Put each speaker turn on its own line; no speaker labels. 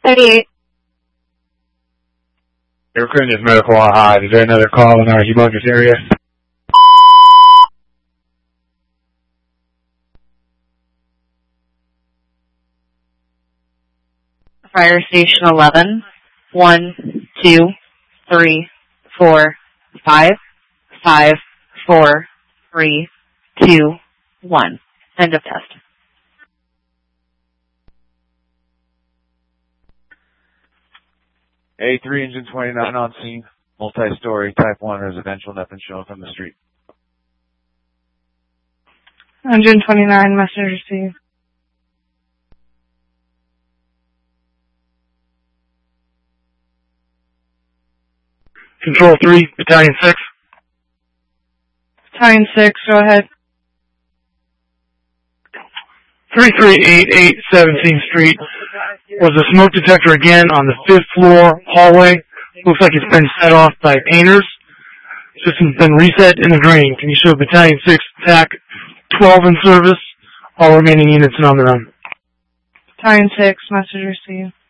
38.
Air Crew is medical on high. Is there another call in our humongous area?
Fire Station 11. 1, 2, 3, 4, 5, 5, 4, 3, 2, 1. End of test.
A3 engine 29 on scene. Multi-story type 1 residential. Nothing showing from the street.
Engine 29, message received.
Control 3, Battalion 6.
Battalion 6, go ahead.
3388 17th Street. Was a smoke detector again on the 5th floor hallway. Looks like it's been set off by painters. System's been reset in the drain. Can you show Battalion 6 TAC 12 in service? All remaining units are on their own.
Battalion 6, message received.